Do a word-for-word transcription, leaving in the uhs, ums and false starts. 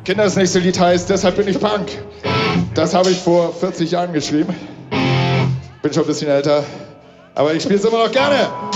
Kinder, das nächste Lied heißt Deshalb bin ich Punk. Das habe ich vor vierzig Jahren geschrieben. Bin schon ein bisschen älter, aber ich spiele es immer noch gerne.